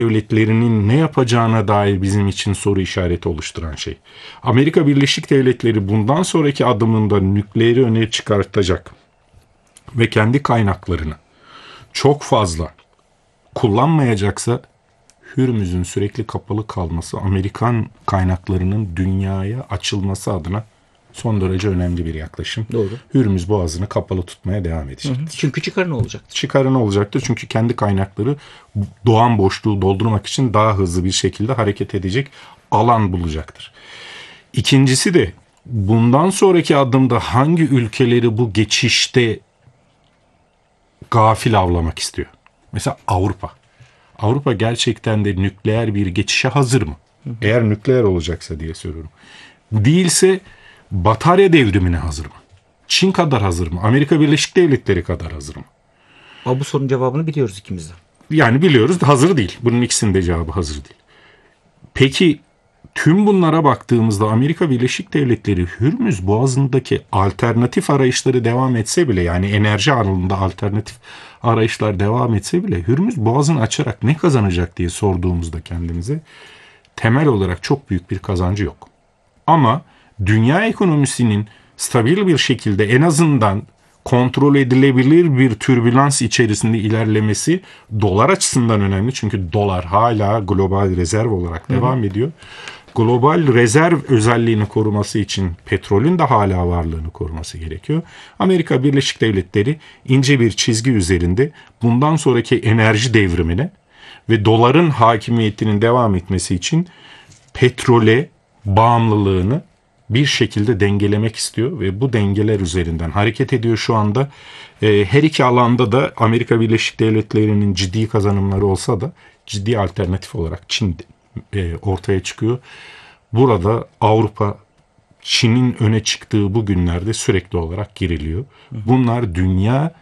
Devletlerinin ne yapacağına dair bizim için soru işareti oluşturan şey. Amerika Birleşik Devletleri bundan sonraki adımında nükleeri öne çıkartacak ve kendi kaynaklarını çok fazla kullanmayacaksa Hürmüz'ün sürekli kapalı kalması Amerikan kaynaklarının dünyaya açılması adına son derece önemli bir yaklaşım. Doğru. Hürmüz Boğazı'nı kapalı tutmaya devam edecektir. Çünkü çıkarı ne olacaktır? Çıkarı ne olacaktır? Çünkü kendi kaynakları doğan boşluğu doldurmak için daha hızlı bir şekilde hareket edecek alan bulacaktır. İkincisi de bundan sonraki adımda hangi ülkeleri bu geçişte gafil avlamak istiyor? Mesela Avrupa. Avrupa gerçekten de nükleer bir geçişe hazır mı? Eğer nükleer olacaksa diye soruyorum. Değilse batarya devrimine hazır mı? Çin kadar hazır mı? Amerika Birleşik Devletleri kadar hazır mı? Ama bu sorunun cevabını biliyoruz ikimiz de. Yani biliyoruz, hazır değil. Bunun ikisinin de cevabı hazır değil. Peki tüm bunlara baktığımızda Amerika Birleşik Devletleri Hürmüz Boğazı'ndaki alternatif arayışları devam etse bile, yani enerji alanında alternatif arayışlar devam etse bile Hürmüz Boğazı'nı açarak ne kazanacak diye sorduğumuzda kendimize temel olarak çok büyük bir kazancı yok. Ama dünya ekonomisinin stabil bir şekilde en azından kontrol edilebilir bir türbülans içerisinde ilerlemesi dolar açısından önemli. Çünkü dolar hala global rezerv olarak devam ediyor. Global rezerv özelliğini koruması için petrolün de hala varlığını koruması gerekiyor. Amerika Birleşik Devletleri ince bir çizgi üzerinde bundan sonraki enerji devrimine ve doların hakimiyetinin devam etmesi için petrole bağımlılığını bir şekilde dengelemek istiyor ve bu dengeler üzerinden hareket ediyor şu anda. Her iki alanda da Amerika Birleşik Devletleri'nin ciddi kazanımları olsa da ciddi alternatif olarak Çin ortaya çıkıyor. Burada Avrupa, Çin'in öne çıktığı bu günlerde sürekli olarak giriliyor. Bunlar dünya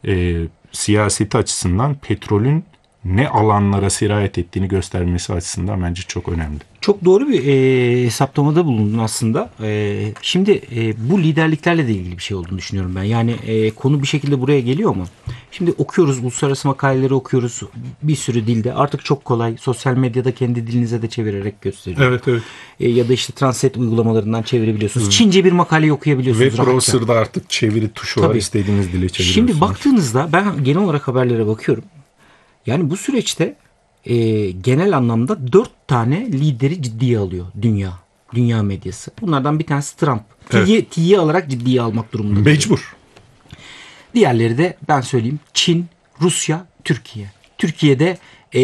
siyaseti açısından petrolün ne alanlara sirayet ettiğini göstermesi açısından bence çok önemli. Çok doğru bir hesaplamada bulundun aslında. Şimdi bu liderliklerle de ilgili bir şey olduğunu düşünüyorum ben. Yani konu bir şekilde buraya geliyor mu? Şimdi okuyoruz, uluslararası makaleleri okuyoruz. Bir sürü dilde. Artık çok kolay. Sosyal medyada kendi dilinize de çevirerek gösteriyor. Evet, evet. Ya da işte Translate uygulamalarından çevirebiliyorsunuz. Çince bir makale okuyabiliyorsunuz. Web browser'da artık çeviri tuşu var. İstediğiniz dile çeviriyorsunuz. Şimdi baktığınızda ben genel olarak haberlere bakıyorum. Yani bu süreçte genel anlamda 4 tane lideri ciddiye alıyor dünya medyası. Bunlardan bir tanesi Trump. Evet. Tiye alarak ciddiye almak durumunda. Mecbur. Diğerleri de ben söyleyeyim Çin, Rusya, Türkiye. Türkiye'de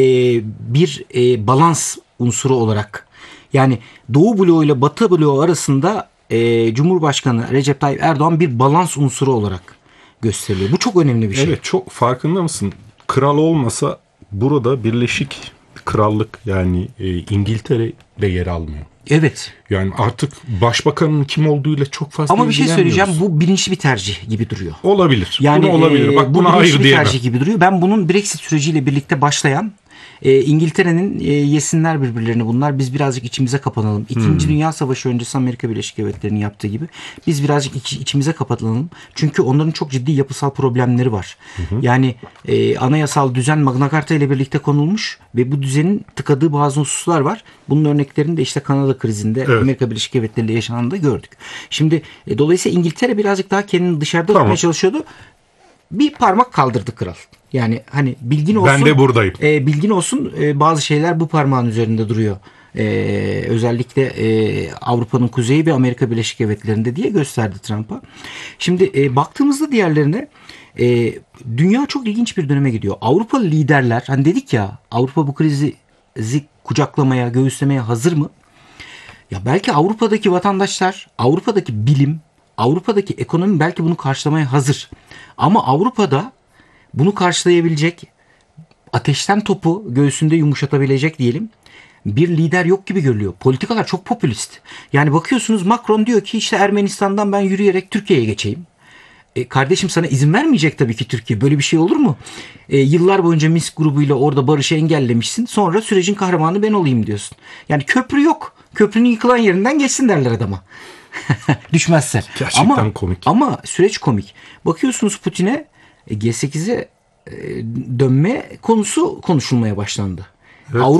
bir balans unsuru olarak, yani Doğu bloğu ile Batı bloğu arasında Cumhurbaşkanı Recep Tayyip Erdoğan bir balans unsuru olarak gösteriliyor. Bu çok önemli bir şey. Evet, çok farkında mısın? Kral olmasa burada Birleşik Krallık, yani İngiltere de yer almıyor. Evet. Yani artık başbakanın kim olduğuyla çok fazla ama bir şey söyleyeceğim, bu bilinçli bir tercih gibi duruyor. Olabilir. Yani olabilir. Bak, buna hayır diyemem. Bir tercih gibi duruyor. Ben bunun Brexit süreciyle birlikte başlayan İngiltere'nin yesinler birbirlerini bunlar. Biz birazcık içimize kapanalım. İkinci Dünya Savaşı öncesi Amerika Birleşik Devletleri'nin yaptığı gibi biz birazcık içimize kapatalım. Çünkü onların çok ciddi yapısal problemleri var. Yani anayasal düzen Magna Carta ile birlikte konulmuş ve bu düzenin tıkadığı bazı hususlar var. Bunun örneklerini de işte Kanada krizinde Amerika Birleşik Devletleri ile yaşananında gördük. Şimdi dolayısıyla İngiltere birazcık daha kendini dışarıda tutmaya çalışıyordu. Bir parmak kaldırdı kral. Yani hani bilgin olsun. Ben de buradayım. Bilgin olsun, bazı şeyler bu parmağın üzerinde duruyor. Özellikle Avrupa'nın kuzeyi ve Amerika Birleşik Devletleri'nde diye gösterdi Trump'a. Şimdi baktığımızda diğerlerine dünya çok ilginç bir döneme gidiyor. Avrupalı liderler, hani dedik ya, Avrupa bu krizi kucaklamaya, göğüslemeye hazır mı? Ya belki Avrupa'daki vatandaşlar, Avrupa'daki bilim, Avrupa'daki ekonomi belki bunu karşılamaya hazır. Ama Avrupa'da bunu karşılayabilecek, ateşten topu göğsünde yumuşatabilecek diyelim bir lider yok gibi görülüyor. Politikalar çok popülist. Yani bakıyorsunuz Macron diyor ki işte Ermenistan'dan ben yürüyerek Türkiye'ye geçeyim. Kardeşim, sana izin vermeyecek tabii ki Türkiye. Böyle bir şey olur mu? Yıllar boyunca Minsk grubuyla orada barışı engellemişsin. Sonra sürecin kahramanı ben olayım diyorsun. Yani köprü yok. Köprünün yıkılan yerinden geçsin derler adama. Düşmezse. Gerçekten komik. Ama süreç komik. Bakıyorsunuz Putin'e, G8'e dönme konusu konuşulmaya başlandı. Evet.